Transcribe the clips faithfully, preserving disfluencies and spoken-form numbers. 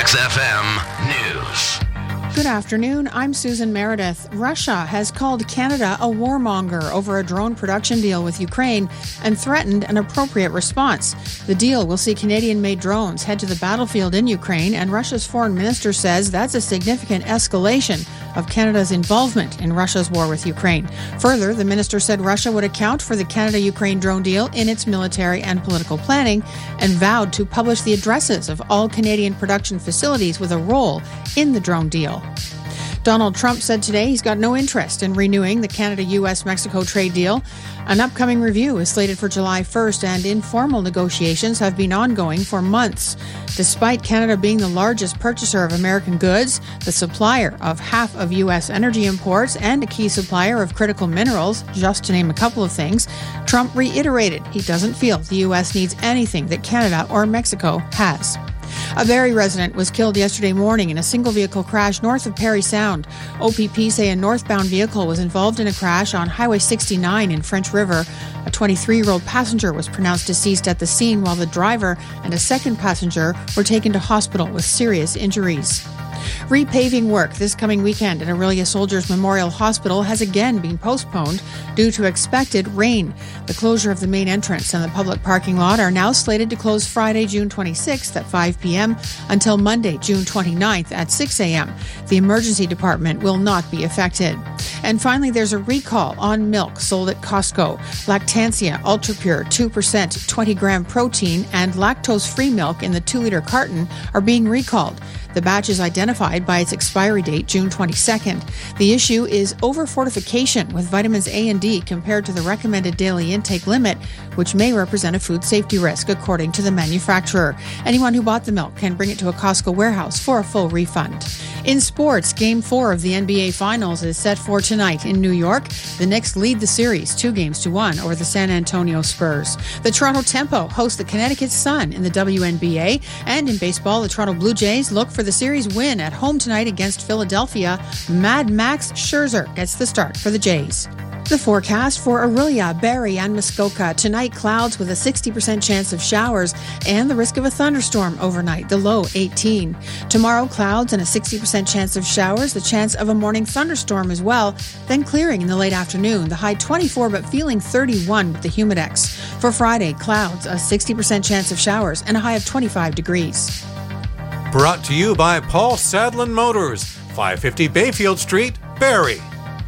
Max F M News. Good afternoon, I'm Susan Meredith. Russia has called Canada a warmonger over a drone production deal with Ukraine and threatened an appropriate response. The deal will see Canadian-made drones head to the battlefield in Ukraine, and Russia's foreign minister says that's a significant escalation of Canada's involvement in Russia's war with Ukraine. Further, the minister said Russia would account for the Canada-Ukraine drone deal in its military and political planning and vowed to publish the addresses of all Canadian production facilities with a role in the drone deal. Donald Trump said today he's got no interest in renewing the Canada-U S Mexico trade deal. An upcoming review is slated for July first, and informal negotiations have been ongoing for months. Despite Canada being the largest purchaser of American goods, the supplier of half of U S energy imports, and a key supplier of critical minerals, just to name a couple of things, Trump reiterated he doesn't feel the U S needs anything that Canada or Mexico has. A Barrie resident was killed yesterday morning in a single-vehicle crash north of Parry Sound. O P P say a northbound vehicle was involved in a crash on Highway sixty-nine in French River. A twenty-three-year-old passenger was pronounced deceased at the scene, while the driver and a second passenger were taken to hospital with serious injuries. Repaving work this coming weekend at Orillia Soldiers Memorial Hospital has again been postponed due to expected rain. The closure of the main entrance and the public parking lot are now slated to close Friday, June twenty-sixth at five p.m. until Monday, June twenty-ninth at six a.m. The emergency department will not be affected. And finally, there's a recall on milk sold at Costco. Lactantia Ultra Pure two percent twenty gram protein and lactose-free milk in the two liter carton are being recalled. The batch is identified by its expiry date, June twenty-second. The issue is over-fortification with vitamins A and D compared to the recommended daily intake limit, which may represent a food safety risk, according to the manufacturer. Anyone who bought the milk can bring it to a Costco warehouse for a full refund. In sports, Game four of the N B A Finals is set for tonight in New York. The Knicks lead the series two games to one over the San Antonio Spurs. The Toronto Tempo host the Connecticut Sun in the W N B A. And in baseball, the Toronto Blue Jays look for the series win at home tonight against Philadelphia. Mad Max Scherzer gets the start for the Jays. The forecast for Orillia, Barrie, and Muskoka. Tonight, clouds with a sixty percent chance of showers and the risk of a thunderstorm overnight, the low eighteen. Tomorrow, clouds and a sixty percent chance of showers, the chance of a morning thunderstorm as well, then clearing in the late afternoon, the high twenty-four but feeling thirty-one with the humidex. For Friday, clouds, a sixty percent chance of showers, and a high of twenty-five degrees. Brought to you by Paul Sadlin Motors, five fifty Bayfield Street, Barrie.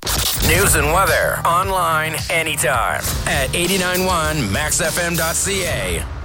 News and weather online anytime at eight nine one max f m dot c a.